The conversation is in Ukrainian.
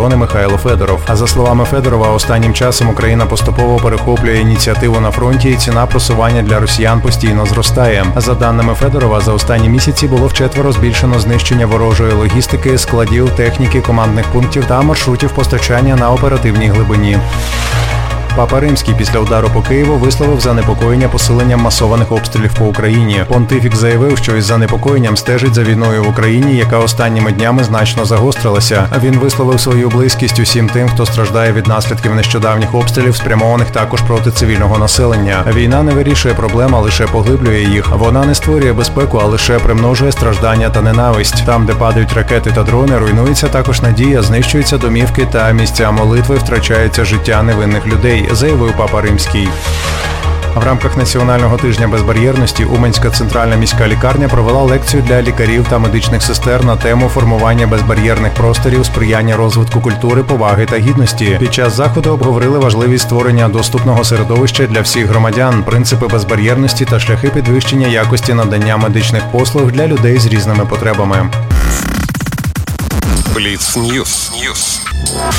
оборони Михайло Федоров. А за словами Федорова, останнім часом Україна поступово перехоплює ініціативу на фронті і ціна просування для росіян постійно зростає. За даними Федорова, за останні місяці було вчетверо збільшено знищення ворожої логістики, складів, техніки, командних пунктів та маршрутів постачання на оперативній глибині. Папа Римський після удару по Києву висловив занепокоєння посиленням масованих обстрілів по Україні. Понтифік заявив, що із занепокоєнням стежить за війною в Україні, яка останніми днями значно загострилася. Він висловив свою близькість усім тим, хто страждає від наслідків нещодавніх обстрілів, спрямованих також проти цивільного населення. Війна не вирішує проблем, а лише поглиблює їх. Вона не створює безпеку, а лише примножує страждання та ненависть. Там, де падають ракети та дрони, руйнується також надія, знищуються домівки та місця молитви, втрачається життя невинних людей, заявив Папа Римський. В рамках Національного тижня безбар'єрності Уманська центральна міська лікарня провела лекцію для лікарів та медичних сестер на тему формування безбар'єрних просторів, сприяння розвитку культури, поваги та гідності. Під час заходу обговорили важливість створення доступного середовища для всіх громадян, принципи безбар'єрності та шляхи підвищення якості надання медичних послуг для людей з різними потребами. Бліц Ньюс.